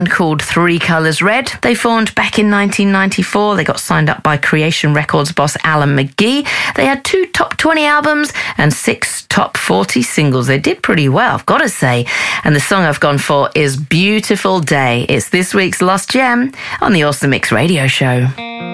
called Three Colours Red. They formed back in 1994. They got signed up by Creation Records boss Alan McGee. They had 2 top 20 albums and 6 top 40 singles. They did pretty well, I've got to say. And the song I've gone for is Beautiful Day. It's this week's Lost Gem on the Awesome Mix Radio Show.